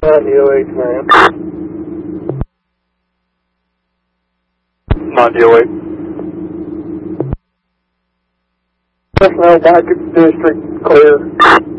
DOH, ma'am. Not DOH. Personnel back at district clear.